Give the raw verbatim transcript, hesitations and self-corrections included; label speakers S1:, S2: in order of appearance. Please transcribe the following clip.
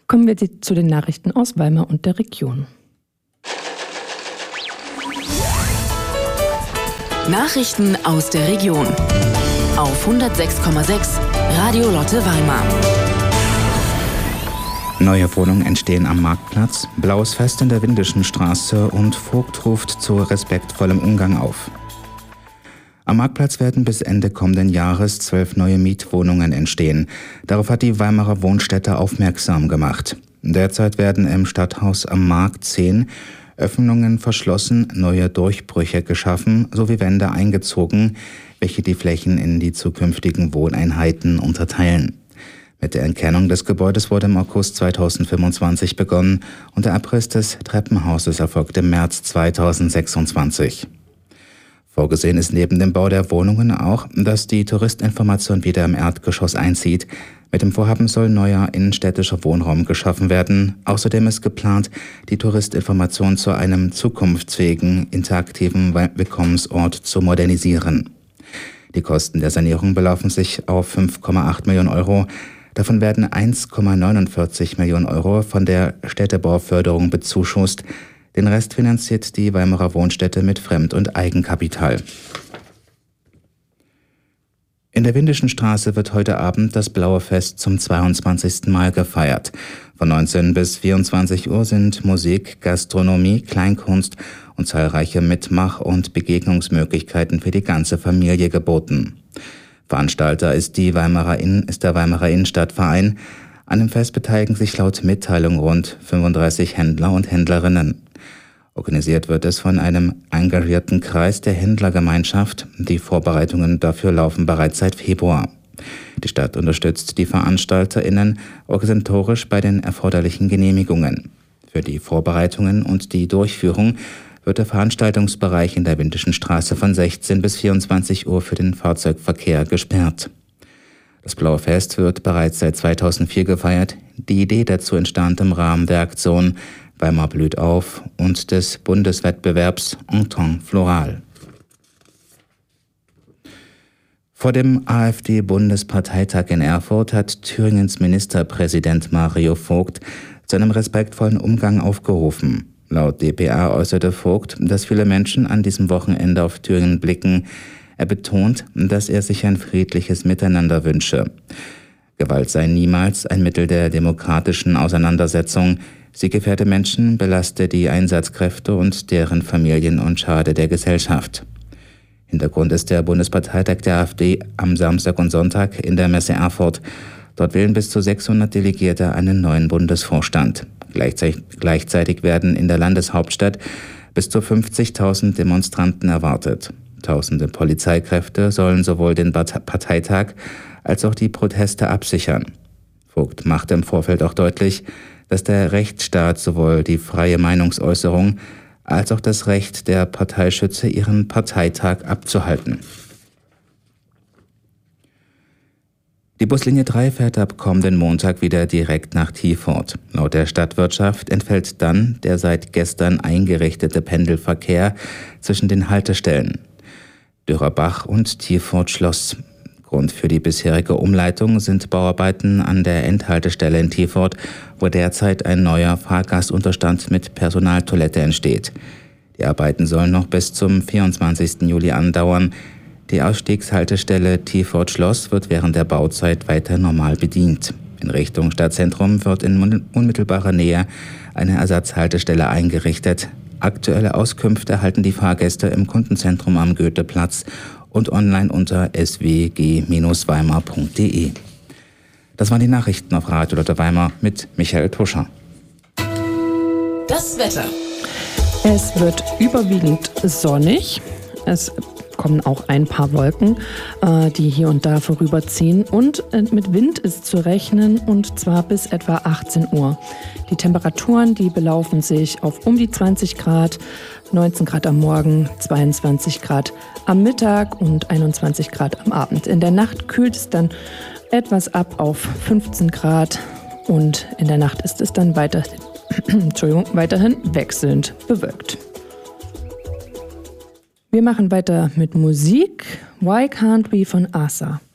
S1: Kommen wir zu den Nachrichten aus Weimar und der Region.
S2: Nachrichten aus der Region auf hundertsechs Komma sechs Radio Lotte Weimar.
S3: Neue Wohnungen entstehen am Marktplatz, blaues Fest in der Windischen Straße und Vogt ruft zu respektvollem Umgang auf. Am Marktplatz werden bis Ende kommenden Jahres zwölf neue Mietwohnungen entstehen. Darauf hat die Weimarer Wohnstätte aufmerksam gemacht. Derzeit werden im Stadthaus am Markt zehn Öffnungen verschlossen, neue Durchbrüche geschaffen sowie Wände eingezogen, welche die Flächen in die zukünftigen Wohneinheiten unterteilen. Mit der Entkernung des Gebäudes wurde im August zweitausendfünfundzwanzig begonnen und der Abriss des Treppenhauses erfolgt im März zweitausendsechsundzwanzig. Vorgesehen ist neben dem Bau der Wohnungen auch, dass die Touristinformation wieder im Erdgeschoss einzieht. Mit dem Vorhaben soll neuer innenstädtischer Wohnraum geschaffen werden. Außerdem ist geplant, die Touristinformation zu einem zukunftsfähigen, interaktiven Willkommensort zu modernisieren. Die Kosten der Sanierung belaufen sich auf fünf Komma acht Millionen Euro. Davon werden eins Komma neunundvierzig Millionen Euro von der Städtebauförderung bezuschusst. Den Rest finanziert die Weimarer Wohnstätte mit Fremd- und Eigenkapital. In der Windischen Straße wird heute Abend das Blaue Fest zum zweiundzwanzigsten Mal gefeiert. Von neunzehn bis vierundzwanzig Uhr sind Musik, Gastronomie, Kleinkunst und zahlreiche Mitmach- und Begegnungsmöglichkeiten für die ganze Familie geboten. Veranstalter ist, die Weimarer Innen, ist der Weimarer Innenstadtverein. An dem Fest beteiligen sich laut Mitteilung rund fünfunddreißig Händler und Händlerinnen. Organisiert wird es von einem engagierten Kreis der Händlergemeinschaft. Die Vorbereitungen dafür laufen bereits seit Februar. Die Stadt unterstützt die VeranstalterInnen organisatorisch bei den erforderlichen Genehmigungen. Für die Vorbereitungen und die Durchführung wird der Veranstaltungsbereich in der Windischen Straße von sechzehn bis vierundzwanzig Uhr für den Fahrzeugverkehr gesperrt. Das Blaue Fest wird bereits seit zweitausendvier gefeiert. Die Idee dazu entstand im Rahmen der Aktion Weimar blüht auf und des Bundeswettbewerbs Entente Floral. Vor dem AfD-Bundesparteitag in Erfurt hat Thüringens Ministerpräsident Mario Vogt zu einem respektvollen Umgang aufgerufen. Laut D P A äußerte Vogt, dass viele Menschen an diesem Wochenende auf Thüringen blicken. Er betont, dass er sich ein friedliches Miteinander wünsche. Gewalt sei niemals ein Mittel der demokratischen Auseinandersetzung. Sie gefährde Menschen, belaste die Einsatzkräfte und deren Familien und schade der Gesellschaft. Hintergrund ist der Bundesparteitag der AfD am Samstag und Sonntag in der Messe Erfurt. Dort wählen bis zu sechshundert Delegierte einen neuen Bundesvorstand. Gleichzeitig, gleichzeitig werden in der Landeshauptstadt bis zu fünfzigtausend Demonstranten erwartet. Tausende Polizeikräfte sollen sowohl den Parteitag als auch die Proteste absichern. Vogt machte im Vorfeld auch deutlich, dass der Rechtsstaat sowohl die freie Meinungsäußerung als auch das Recht der Partei schütze, ihren Parteitag abzuhalten. Die Buslinie drei fährt ab kommenden Montag wieder direkt nach Tiefort. Laut der Stadtwirtschaft entfällt dann der seit gestern eingerichtete Pendelverkehr zwischen den Haltestellen Dürrerbach und Tiefort Schloss. Grund für die bisherige Umleitung sind Bauarbeiten an der Endhaltestelle in Tiefort, wo derzeit ein neuer Fahrgastunterstand mit Personaltoilette entsteht. Die Arbeiten sollen noch bis zum vierundzwanzigsten Juli andauern. Die Ausstiegshaltestelle Tiefort Schloss wird während der Bauzeit weiter normal bedient. In Richtung Stadtzentrum wird in unmittelbarer Nähe eine Ersatzhaltestelle eingerichtet. Aktuelle Auskünfte erhalten die Fahrgäste im Kundenzentrum am Goetheplatz und online unter s w g Bindestrich weimar punkt d e. Das waren die Nachrichten auf Radio Lotte Weimar mit Michael Tuscher.
S2: Das Wetter.
S1: Es wird überwiegend sonnig. Es kommen auch ein paar Wolken, äh, die hier und da vorüberziehen. Und äh, mit Wind ist zu rechnen, und zwar bis etwa achtzehn Uhr. Die Temperaturen, die belaufen sich auf um die zwanzig Grad, neunzehn Grad am Morgen, zweiundzwanzig Grad am Mittag und einundzwanzig Grad am Abend. In der Nacht kühlt es dann etwas ab auf fünfzehn Grad und in der Nacht ist es dann weiter, Entschuldigung, weiterhin wechselnd bewölkt. Wir machen weiter mit Musik. Why Can't We von Asa.